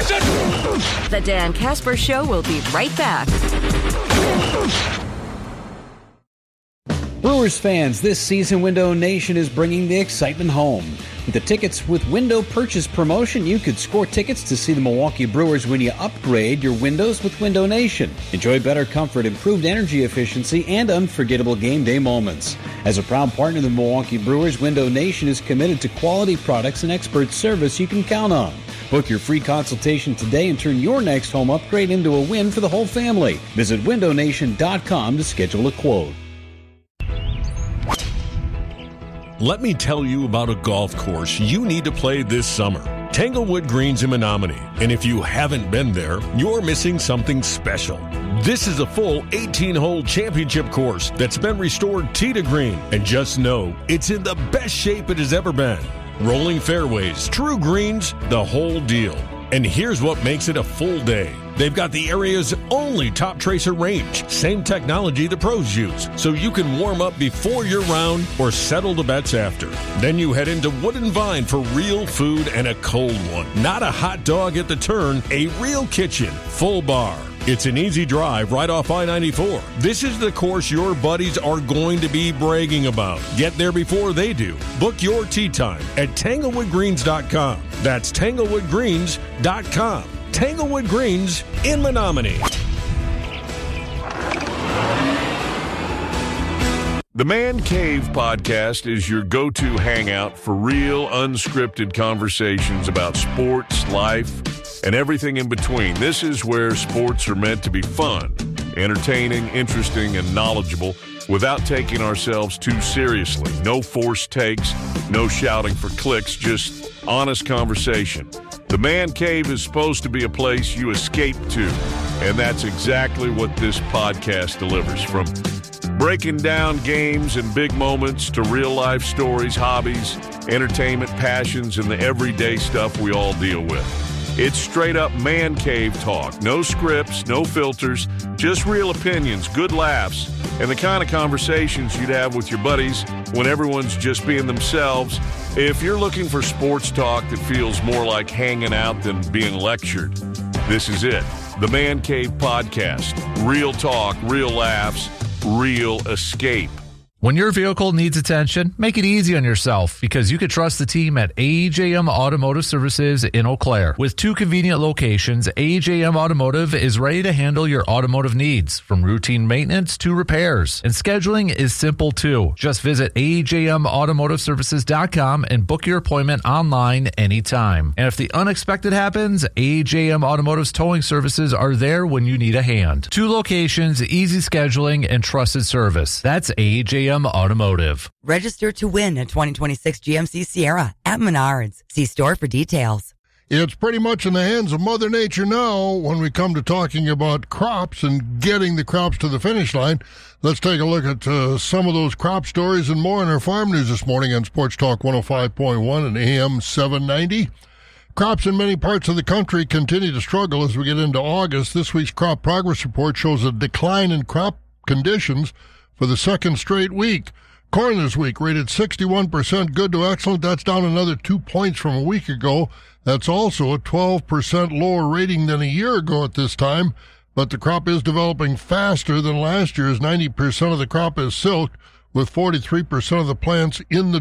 Caution! The Dan Casper Show will be right back. Brewers fans, this season Window Nation is bringing the excitement home. With the Tickets with Window purchase promotion, you could score tickets to see the Milwaukee Brewers when you upgrade your windows with Window Nation. Enjoy better comfort, improved energy efficiency, and unforgettable game day moments. As a proud partner of the Milwaukee Brewers, Window Nation is committed to quality products and expert service you can count on. Book your free consultation today and turn your next home upgrade into a win for the whole family. Visit windownation.com to schedule a quote. Let me tell you about a golf course you need to play this summer. Tanglewood Greens in Menominee. And if you haven't been there, you're missing something special. This is a full 18-hole championship course that's been restored tee to green. And just know, it's in the best shape it has ever been. Rolling fairways, true greens, the whole deal. And here's what makes it a full day. They've got the area's only top tracer range. Same technology the pros use, so you can warm up before your round or settle the bets after. Then you head into Wood and Vine for real food and a cold one. Not a hot dog at the turn, a real kitchen, full bar. It's an easy drive right off I-94. This is the course your buddies are going to be bragging about. Get there before they do. Book your tee time at TanglewoodGreens.com. That's TanglewoodGreens.com. Tanglewood Greens in Menominee. The Man Cave podcast is your go-to hangout for real, unscripted conversations about sports, life, and everything in between. This is where sports are meant to be fun, entertaining, interesting, and knowledgeable without taking ourselves too seriously. No forced takes, no shouting for clicks, just honest conversation. The Man Cave is supposed to be a place you escape to, and that's exactly what this podcast delivers. From breaking down games and big moments to real-life stories, hobbies, entertainment, passions, and the everyday stuff we all deal with. It's straight-up Man Cave talk. No scripts, no filters, just real opinions, good laughs, and the kind of conversations you'd have with your buddies when everyone's just being themselves. If you're looking for sports talk that feels more like hanging out than being lectured, this is it. The Man Cave Podcast. Real talk, real laughs, real escape. When your vehicle needs attention, make it easy on yourself because you can trust the team at AJM Automotive Services in Eau Claire. With 2 convenient locations, AJM Automotive is ready to handle your automotive needs, from routine maintenance to repairs. And scheduling is simple too. Just visit AJMAutomotiveServices.com and book your appointment online anytime. And if the unexpected happens, AJM Automotive's towing services are there when you need a hand. 2 locations, easy scheduling, and trusted service. That's AJM Automotive. Register to win a 2026 GMC Sierra at Menards. See store for details. It's pretty much in the hands of Mother Nature now when we come to talking about crops and getting the crops to the finish line. Let's take a look at some of those crop stories and more in our farm news this morning on Sports Talk 105.1 and AM 790. Crops in many parts of the country continue to struggle as we get into August. This week's crop progress report shows a decline in crop conditions for the second straight week. Corn this week rated 61% good to excellent. That's down another 2 points from a week ago. That's also a 12% lower rating than a year ago at this time. But the crop is developing faster than last year, as 90% of the crop is silked, with 43% of the plants in the